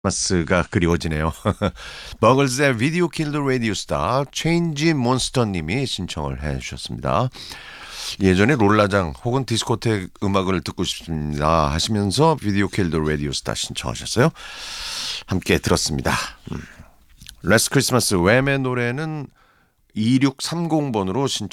마스가 그리워지네요. 버글즈의 비디오 킬더 라디오 스타 체인지 몬스터님이 신청을 해주셨습니다. 예전에 롤라장 혹은 디스코텍 음악을 듣고 싶습니다 하시면서 비디오 킬더 라디오 스타 신청하셨어요. 함께 들었습니다. 레스 크리스마스 웸의 노래는 2630번으로 신청